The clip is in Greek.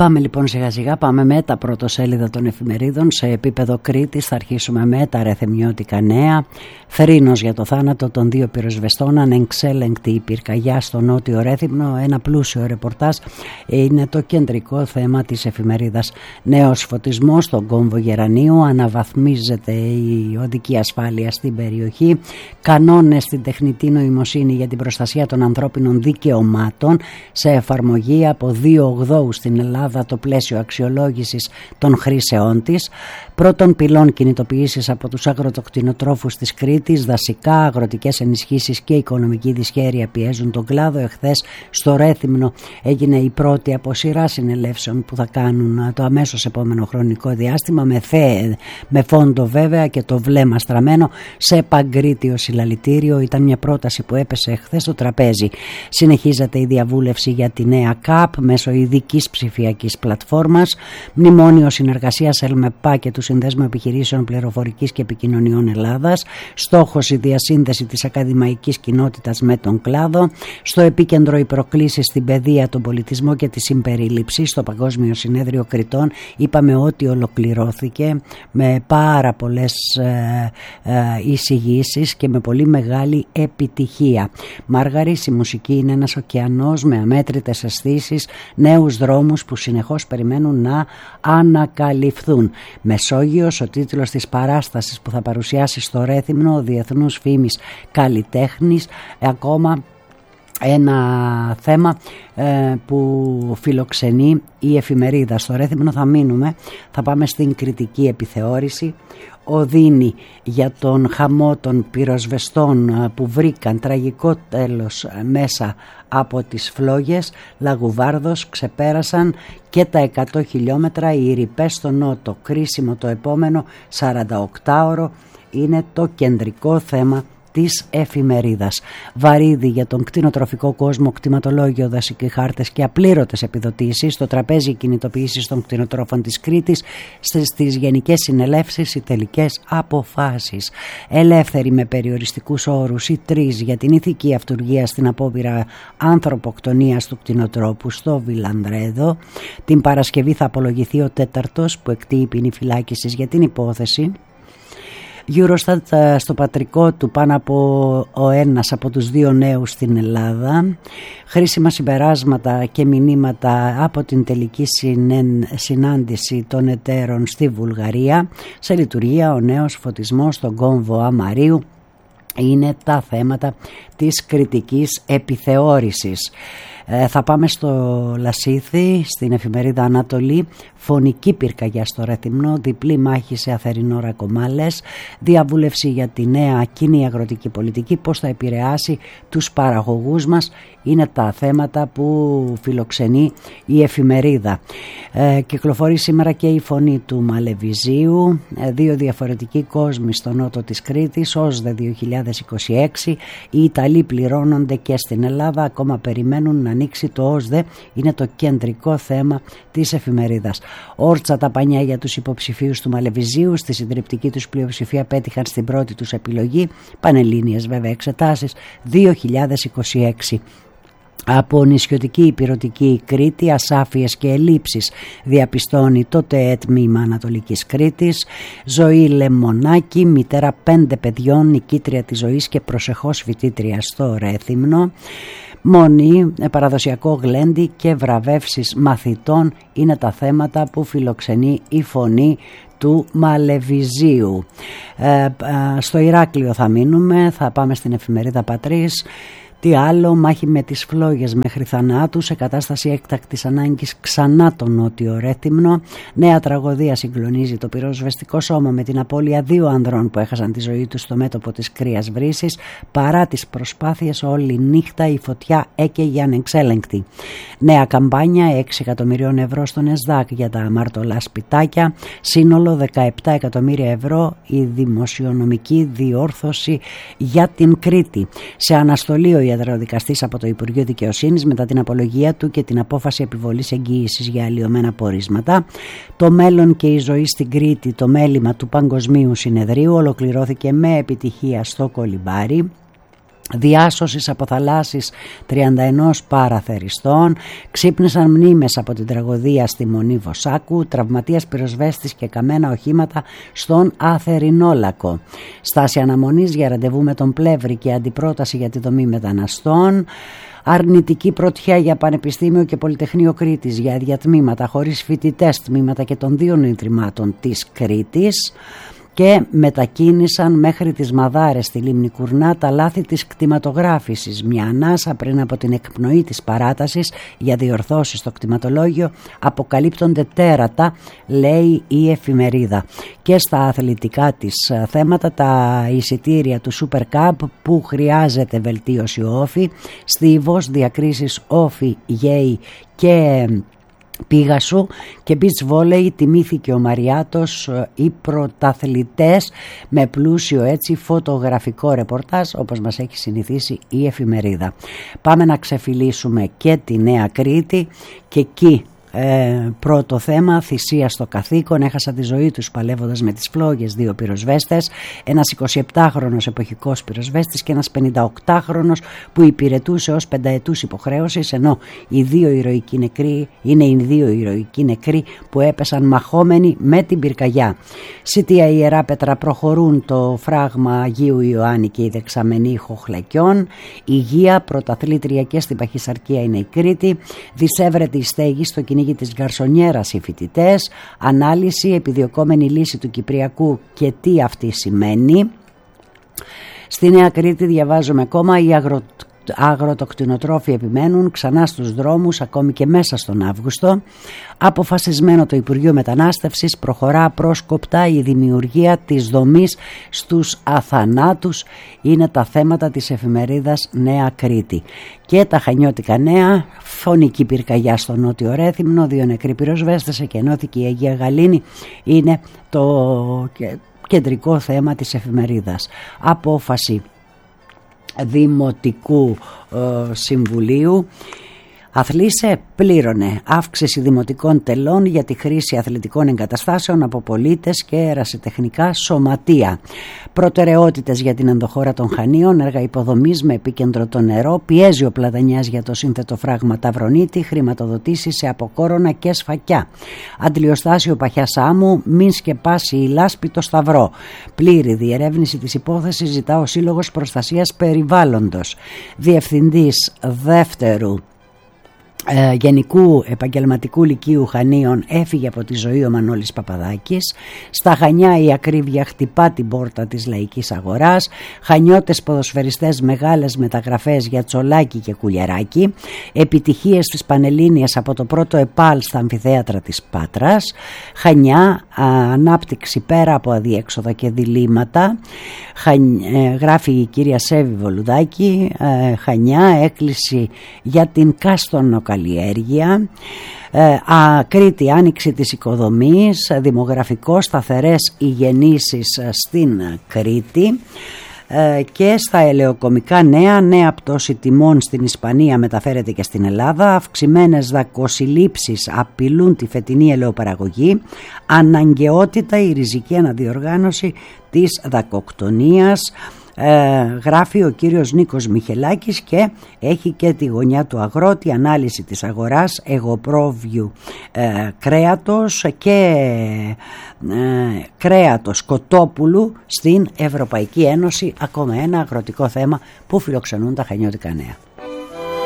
Πάμε λοιπόν σιγά σιγά, πάμε με τα πρωτοσέλιδα των εφημερίδων. Σε επίπεδο Κρήτης θα αρχίσουμε με τα ρεθεμιώτικα νέα. Θρήνος για το θάνατο των 2 πυροσβεστών, ανεξέλεγκτη η πυρκαγιά στο Νότιο Ρέθυμνο. Ένα πλούσιο ρεπορτάζ, είναι το κεντρικό θέμα της εφημερίδας. Νέος φωτισμός στον κόμβο Γερανίου, αναβαθμίζεται η οδική ασφάλεια στην περιοχή. Κανόνες στην τεχνητή νοημοσύνη για την προστασία των ανθρώπινων δικαιωμάτων σε εφαρμογή από 2/8 στην Ελλάδα, το πλαίσιο αξιολόγησης των χρήσεών της. Πρώτον πυλών κινητοποιήσεις από τους αγροτοκτηνοτρόφους της Κρήτης, δασικά, αγροτικές ενισχύσεις και οικονομική δυσχέρεια πιέζουν τον κλάδο. Εχθές στο Ρέθυμνο έγινε η πρώτη από σειρά συνελεύσεων που θα κάνουν το αμέσως επόμενο χρονικό διάστημα, με φόντο βέβαια και το βλέμμα στραμμένο σε παγκρίτιο συλλαλητήριο. Ήταν μια πρόταση που έπεσε εχθές στο τραπέζι. Συνεχίζεται η διαβούλευση για τη νέα ΚΑΠ μέσω ειδικής ψηφιακής πλατφόρμας. Μνημόνιο συνεργασίας ΕΛΜΕΠΑ και του Συνδέσμου Επιχειρήσεων Πληροφορικής και Επικοινωνιών Ελλάδας. Στόχος η διασύνδεση της ακαδημαϊκής κοινότητας με τον κλάδο. Στο επίκεντρο οι προκλήσεις στην παιδεία, τον πολιτισμό και τη συμπερίληψη. Στο Παγκόσμιο Συνέδριο Κρητών είπαμε ότι ολοκληρώθηκε με πάρα πολλές εισηγήσεις και με πολύ μεγάλη επιτυχία. Μαργαρίς, η μουσική είναι ένας ωκεανός με αμέτρητες αισθήσεις, νέους δρόμους που συνεχώς περιμένουν να ανακαλυφθούν. Μεσόγειος, ο τίτλος της παράστασης που θα παρουσιάσει στο Ρέθυμνο ο διεθνούς φήμης καλλιτέχνης. Ακόμα ένα θέμα που φιλοξενεί η εφημερίδα. Στο Ρέθυμνο θα μείνουμε, θα πάμε στην κριτική επιθεώρηση. Οδύνη για τον χαμό των πυροσβεστών που βρήκαν τραγικό τέλος μέσα από τις φλόγες. Λαγουβάρδος, ξεπέρασαν και τα 100 χιλιόμετρα οι ρηπές στο νότο. Κρίσιμο το επόμενο 48ωρο είναι το κεντρικό θέμα της εφημερίδας. Βαρύδι για τον κτηνοτροφικό κόσμο, κτηματολόγιο, δασικοί χάρτες και απλήρωτες επιδοτήσεις. Στο τραπέζι κινητοποιήσεις των κτηνοτρόφων της Κρήτης. Στις γενικές συνελεύσεις οι τελικές αποφάσεις. Ελεύθεροι με περιοριστικούς όρους οι 3 για την ηθική αυτουργία στην απόπειρα ανθρωποκτονίας του κτηνοτρόπου στο Βιλανδρέδο. Την Παρασκευή θα απολογηθεί ο 4ος που εκτείει ποινή φυλάκισης για την υπόθεση. Eurostat στο πατρικό του πάνω από ο ένας από τους 2 νέους στην Ελλάδα. Χρήσιμα συμπεράσματα και μηνύματα από την τελική συνάντηση των εταίρων στη Βουλγαρία. Σε λειτουργία ο νέος φωτισμός στον κόμβο Αμαρίου. Είναι τα θέματα της κριτικής επιθεώρησης. Θα πάμε στο Λασίθι, στην εφημερίδα Ανατολή. Φωνική πυρκαγιά στο Ρέθυμνο, διπλή μάχη σε Αθερινό Ρακομάλες. Διαβούλευση για τη νέα κοινή αγροτική πολιτική, πώς θα επηρεάσει τους παραγωγούς μας. Είναι τα θέματα που φιλοξενεί η εφημερίδα. Κυκλοφορεί σήμερα και η φωνή του Μαλεβιζίου. 2 διαφορετικοί κόσμοι στο νότο της Κρήτης. ΩΣΔΕ 2026. Οι Ιταλοί πληρώνονται και στην Ελλάδα. Ακόμα περιμένουν να ανοίξει το ΩΣΔΕ. Είναι το κεντρικό θέμα της εφημερίδας. Όρτσα τα πανιά για τους υποψηφίους του Μαλεβιζίου. Στη συντριπτική τους πλειοψηφία πέτυχαν στην πρώτη τους επιλογή. Πανελλήνιες βέβαια εξετάσεις 2026. Από νησιωτική υπηρωτική Κρήτη, ασάφειες και ελλείψεις διαπιστώνει το ΤΕΕ τμήμα Ανατολικής Κρήτης. Ζωή Λεμονάκη, μητέρα 5 παιδιών, νικήτρια της ζωής και προσεχώς φοιτήτρια στο Ρέθυμνο. Μόνη, παραδοσιακό γλέντι και βραβεύσεις μαθητών είναι τα θέματα που φιλοξενεί η φωνή του Μαλεβιζίου. Στο Ηράκλειο θα μείνουμε, θα πάμε στην εφημερίδα Πατρίς. Τι άλλο, μάχη με τις φλόγες μέχρι θανάτου, σε κατάσταση έκτακτης ανάγκης ξανά το Νότιο Ρέθυμνο. Νέα τραγωδία συγκλονίζει το πυροσβεστικό σώμα με την απώλεια 2 ανδρών που έχασαν τη ζωή τους στο μέτωπο της κρύας βρύσης. Παρά τις προσπάθειες όλη νύχτα η φωτιά έκαιγε ανεξέλεγκτη. Νέα καμπάνια 6 εκατομμυρίων ευρώ στον ΕΣΔΑΚ για τα αμάρτωλα σπιτάκια. Σύνολο 17 εκατομμύρια ευρώ η δημοσιονομική διόρθωση για την Κρήτη. Σε αναστολή ο ιατροδικαστής από το Υπουργείο Δικαιοσύνης μετά την απολογία του και την απόφαση επιβολής εγγύησης για αλλοιωμένα πορίσματα. Το μέλλον και η ζωή στην Κρήτη, το μέλημα του Παγκοσμίου Συνεδρίου, ολοκληρώθηκε με επιτυχία στο Κολυμπάρι. διάσωσης από θαλάσσης 31 παραθεριστών, ξύπνησαν μνήμες από την τραγωδία στη Μονή Βοσάκου, τραυματίας πυροσβέστης και καμένα οχήματα στον Αθερινόλακο. Στάση αναμονής για ραντεβού με τον Πλεύρη και αντιπρόταση για τη δομή μεταναστών. Αρνητική πρωτιά για Πανεπιστήμιο και Πολυτεχνείο Κρήτης για ίδια τμήματα χωρίς φοιτητές, τμήματα και των δύο ιδρυμάτων της Κρήτης. Και μετακίνησαν μέχρι τις Μαδάρες στη Λίμνη Κουρνά τα λάθη της κτηματογράφησης. Μια ανάσα πριν από την εκπνοή της παράτασης για διορθώσεις στο κτηματολόγιο αποκαλύπτονται τέρατα, λέει η εφημερίδα. Και στα αθλητικά της θέματα, τα εισιτήρια του Super Cup που χρειάζεται βελτίωση ο Όφη, στίβος, διακρίσεις Όφη, Γέι και Πήγασου και beach volley, τιμήθηκε ο Μαριάτος, οι πρωταθλητές, με πλούσιο έτσι φωτογραφικό ρεπορτάζ όπως μας έχει συνηθίσει η εφημερίδα. Πάμε να ξεφυλίσουμε και τη Νέα Κρήτη και εκεί πρώτο θέμα, θυσία στο καθήκον. Έχασαν τη ζωή τους παλεύοντας με τις φλόγες δύο πυροσβέστες, ένας 27χρονος εποχικός πυροσβέστης και ένας 58χρονος που υπηρετούσε ως πενταετούς υποχρέωσης, ενώ οι δύο ηρωικοί νεκροί είναι οι δύο ηρωικοί νεκροί που έπεσαν μαχόμενοι με την πυρκαγιά. Σιτία Ιερά Πέτρα προχωρούν το φράγμα Αγίου Ιωάννη και η δεξαμενή Χοχλακιών. Υγεία, πρωταθλήτρια και στην Παχυσαρκία είναι η Κρήτη. Δισεύρεται η στέγη στο κυνήγι της Γκαρσονιέρας οι φοιτητές. Ανάλυση, επιδιωκόμενη λύση του Κυπριακού και τι αυτή σημαίνει. Στη Νέα Κρήτη διαβάζουμε ακόμα, οι αγροτοκτηνοτρόφοι επιμένουν ξανά στους δρόμους ακόμη και μέσα στον Αύγουστο. Αποφασισμένο το Υπουργείο Μετανάστευσης, προχωρά πρόσκοπτα η δημιουργία της δομής στους αθανάτους. Είναι τα θέματα της εφημερίδας Νέα Κρήτη. Και τα χανιώτικα νέα, φωνική πυρκαγιά στο Νότιο Ρέθυμνο, 2 νεκροί πυροσβέστες, εκενώθηκε η Αγία Γαλήνη, είναι το κεντρικό θέμα της εφημερίδας. Απόφαση Δημοτικού Συμβουλίου. Αθλήσε, πλήρωνε. Αύξηση δημοτικών τελών για τη χρήση αθλητικών εγκαταστάσεων από πολίτες και ερασιτεχνικά σωματεία. Προτεραιότητες για την ενδοχώρα των Χανίων, έργα υποδομής με επίκεντρο το νερό. Πιέζει ο Πλατανιάς για το σύνθετο φράγμα Ταυρονίτη, χρηματοδοτήσεις σε Αποκόρονα και Σφακιά. Αντλιοστάσιο Παχιάς Άμμου, μην σκεπάσει η λάσπη το Σταυρό. Πλήρη διερεύνηση της υπόθεσης ζητά ο Σύλλογος Προστασίας Περιβάλλοντος. Διευθυντής δεύτερου Γενικού Επαγγελματικού Λυκείου Χανίων έφυγε από τη ζωή ο Μανώλης Παπαδάκης. Στα Χανιά η ακρίβεια χτυπά την πόρτα της λαϊκής αγοράς. Χανιώτες ποδοσφαιριστές, μεγάλες μεταγραφές για Τσολάκη και Κουλιαράκη. Επιτυχίες της Πανελλήνιας από το πρώτο ΕΠΑΛ στα αμφιθέατρα της Πάτρας. Χανιά, ανάπτυξη πέρα από αδιέξοδα και διλήμματα. Γράφει η κυρία Σέβη Βολουδάκη. Χανιά, έκκληση για την κάστονοκαλλιέργεια. Κρήτη, άνοιξη της οικοδομής. Δημογραφικό, σταθερές οι γεννήσεις στην Κρήτη. Και στα ελαιοκομικά νέα πτώση τιμών στην Ισπανία μεταφέρεται και στην Ελλάδα. Αυξημένες δακοσυλλήψεις απειλούν τη φετινή ελαιοπαραγωγή. Αναγκαιότητα η ριζική αναδιοργάνωση της δακοκτονίας. Γράφει ο κύριος Νίκος Μιχελάκης και έχει και τη γωνιά του αγρότη, ανάλυση της αγοράς εγωπρόβιου κρέατος και κρέατος κοτόπουλου στην Ευρωπαϊκή Ένωση. Ακόμα ένα αγροτικό θέμα που φιλοξενούν τα χανιώτικα νέα.